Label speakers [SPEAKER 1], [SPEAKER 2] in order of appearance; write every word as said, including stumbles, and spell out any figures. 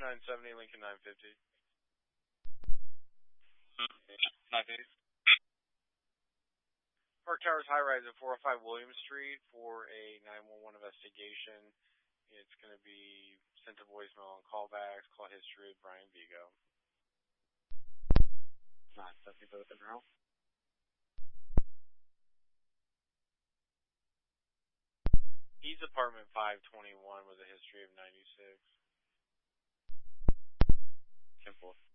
[SPEAKER 1] nine seventy, Lincoln nine fifty.
[SPEAKER 2] nine fifty.
[SPEAKER 1] Park Towers High Rise at four oh five William Street for a nine one one investigation. It's going to be sent to voicemail on callbacks, call history with Brian Vigo.
[SPEAKER 2] nine seventy both in row.
[SPEAKER 1] He's apartment five twenty-one with a history of ninety-six.
[SPEAKER 2] Simple.